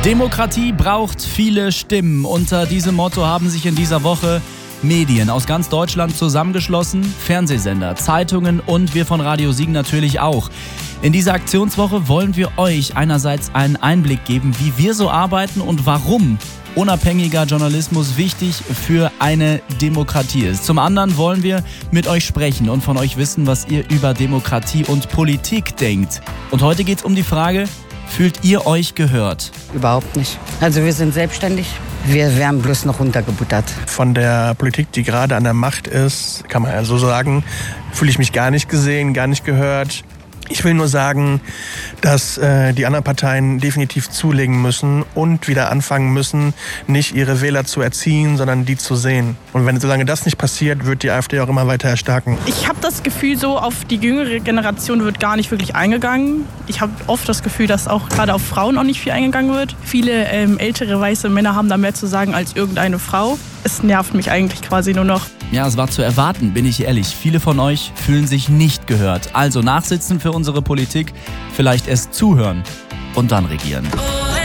Demokratie braucht viele Stimmen. Unter diesem Motto haben sich in dieser Woche Medien aus ganz Deutschland zusammengeschlossen, Fernsehsender, Zeitungen und wir von Radio Siegen natürlich auch. In dieser Aktionswoche wollen wir euch einerseits einen Einblick geben, wie wir so arbeiten und warum unabhängiger Journalismus wichtig für eine Demokratie ist. Zum anderen wollen wir mit euch sprechen und von euch wissen, was ihr über Demokratie und Politik denkt. Und heute geht es um die Frage: Fühlt ihr euch gehört? Überhaupt nicht. Also wir sind selbstständig. Wir werden bloß noch runtergebuttert. Von der Politik, die gerade an der Macht ist, kann man ja so sagen, fühle ich mich gar nicht gesehen, gar nicht gehört. Ich will nur sagen, dass die anderen Parteien definitiv zulegen müssen und wieder anfangen müssen, nicht ihre Wähler zu erziehen, sondern die zu sehen. Und solange das nicht passiert, wird die AfD auch immer weiter erstarken. Ich habe das Gefühl, so auf die jüngere Generation wird gar nicht wirklich eingegangen. Ich habe oft das Gefühl, dass auch gerade auf Frauen auch nicht viel eingegangen wird. Viele ältere weiße Männer haben da mehr zu sagen als irgendeine Frau. Es nervt mich eigentlich quasi nur noch. Ja, es war zu erwarten, bin ich ehrlich. Viele von euch fühlen sich nicht gehört. Also nachsitzen für unsere Politik, vielleicht erst zuhören und dann regieren.